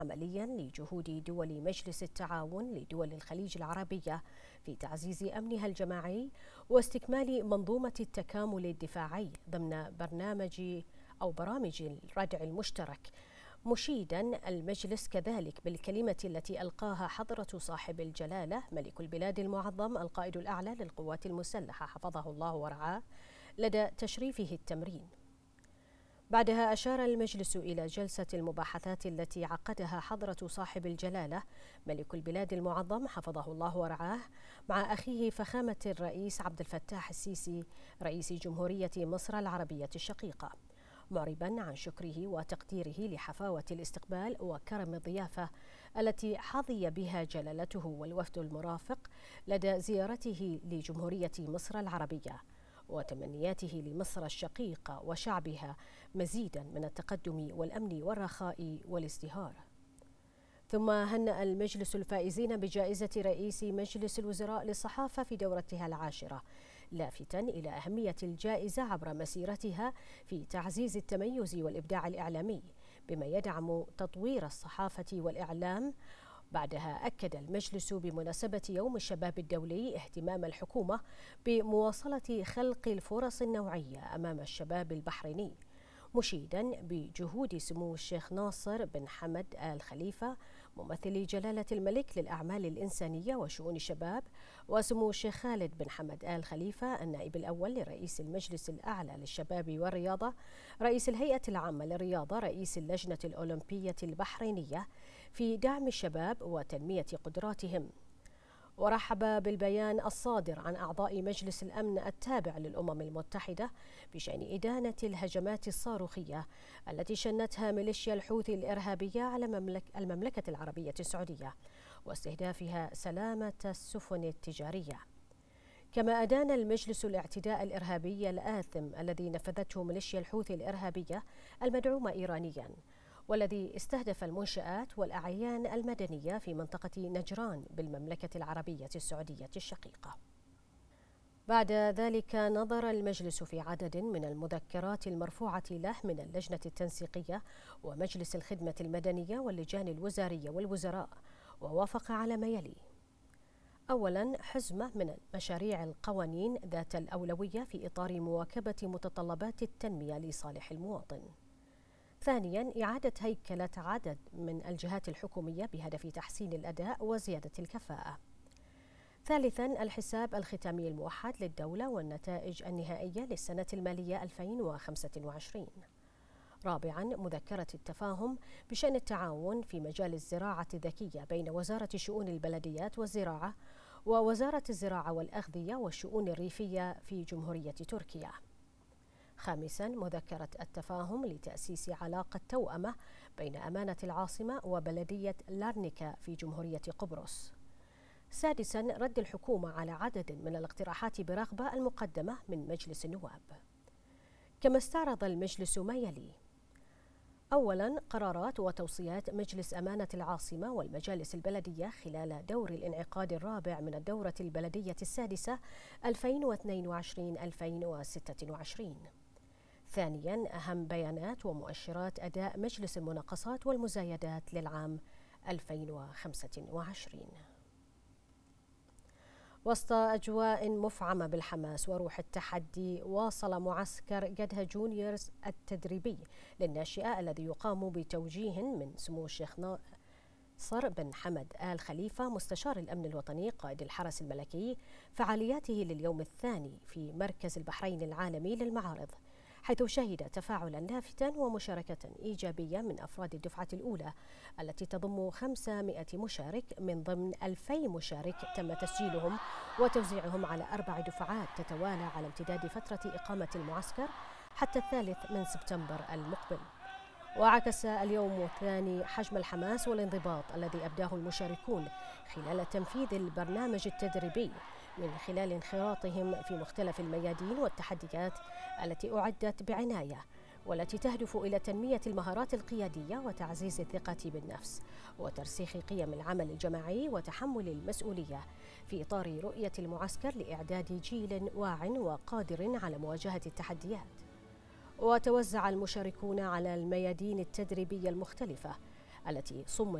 عمليا لجهود دول مجلس التعاون لدول الخليج العربية في تعزيز أمنها الجماعي واستكمال منظومة التكامل الدفاعي ضمن برامج الردع المشترك، مشيدا المجلس كذلك بالكلمة التي ألقاها حضرة صاحب الجلالة ملك البلاد المعظم القائد الأعلى للقوات المسلحة حفظه الله ورعاه لدى تشريفه التمرين. بعدها أشار المجلس إلى جلسة المباحثات التي عقدها حضرة صاحب الجلالة ملك البلاد المعظم حفظه الله ورعاه مع أخيه فخامة الرئيس عبد الفتاح السيسي رئيس جمهورية مصر العربية الشقيقة، معربا عن شكره وتقديره لحفاوة الاستقبال وكرم الضيافة التي حظي بها جلالته والوفد المرافق لدى زيارته لجمهورية مصر العربية، وتمنياته لمصر الشقيقة وشعبها مزيدا من التقدم والأمن والرخاء والازدهار. ثم هنأ المجلس الفائزين بجائزة رئيس مجلس الوزراء للصحافة في دورتها العاشرة، لافتا إلى أهمية الجائزة عبر مسيرتها في تعزيز التميز والإبداع الإعلامي بما يدعم تطوير الصحافة والإعلام. بعدها أكد المجلس بمناسبة يوم الشباب الدولي اهتمام الحكومة بمواصلة خلق الفرص النوعية أمام الشباب البحريني، مشيدا بجهود سمو الشيخ ناصر بن حمد آل خليفة ممثل جلالة الملك للأعمال الإنسانية وشؤون الشباب، وسمو الشيخ خالد بن حمد آل خليفة النائب الأول لرئيس المجلس الأعلى للشباب والرياضة رئيس الهيئة العامة للرياضة رئيس اللجنة الأولمبية البحرينية في دعم الشباب وتنمية قدراتهم. ورحب بالبيان الصادر عن أعضاء مجلس الأمن التابع للأمم المتحدة بشأن إدانة الهجمات الصاروخية التي شنتها ميليشيا الحوثي الإرهابية على المملكة العربية السعودية واستهدافها سلامة السفن التجارية. كما أدان المجلس الاعتداء الإرهابي الآثم الذي نفذته ميليشيا الحوثي الإرهابية المدعومة إيرانياً، والذي استهدف المنشآت والأعيان المدنية في منطقة نجران بالمملكة العربية السعودية الشقيقة. بعد ذلك نظر المجلس في عدد من المذكرات المرفوعة له من اللجنة التنسيقية ومجلس الخدمة المدنية واللجان الوزارية والوزراء، ووافق على ما يلي: أولاً، حزمة من مشاريع القوانين ذات الأولوية في إطار مواكبة متطلبات التنمية لصالح المواطن. ثانياً، إعادة هيكلة عدد من الجهات الحكومية بهدف تحسين الأداء وزيادة الكفاءة. ثالثاً، الحساب الختامي الموحد للدولة والنتائج النهائية للسنة المالية 2025. رابعاً، مذكرة التفاهم بشأن التعاون في مجال الزراعة الذكية بين وزارة شؤون البلديات والزراعة ووزارة الزراعة والأغذية والشؤون الريفية في جمهورية تركيا. خامساً، مذكرة التفاهم لتأسيس علاقة توأمة بين أمانة العاصمة وبلدية لارنيكا في جمهورية قبرص. سادساً، رد الحكومة على عدد من الاقتراحات برغبة المقدمة من مجلس النواب. كما استعرض المجلس ما يلي: أولاً، قرارات وتوصيات مجلس أمانة العاصمة والمجالس البلدية خلال دور الانعقاد الرابع من الدورة البلدية السادسة 2022-2026. ثانياً، أهم بيانات ومؤشرات أداء مجلس المناقصات والمزايدات للعام 2025. وسط أجواء مفعمة بالحماس وروح التحدي، واصل معسكر قدها جونيورز التدريبي للناشئة الذي يقام بتوجيه من سمو الشيخ ناصر بن حمد آل خليفة مستشار الأمن الوطني قائد الحرس الملكي فعالياته لليوم الثاني في مركز البحرين العالمي للمعارض، حيث شهد تفاعلا لافتا ومشاركة إيجابية من أفراد الدفعة الأولى التي تضم 500 مشارك من ضمن 2000 مشارك تم تسجيلهم وتوزيعهم على 4 دفعات تتوالى على امتداد فترة إقامة المعسكر حتى 3 سبتمبر المقبل. وعكس اليوم الثاني حجم الحماس والانضباط الذي أبداه المشاركون خلال تنفيذ البرنامج التدريبي من خلال انخراطهم في مختلف الميادين والتحديات التي أعدت بعناية، والتي تهدف إلى تنمية المهارات القيادية وتعزيز الثقة بالنفس وترسيخ قيم العمل الجماعي وتحمل المسؤولية في إطار رؤية المعسكر لإعداد جيل واع وقادر على مواجهة التحديات. وتوزع المشاركون على الميادين التدريبية المختلفة التي صمم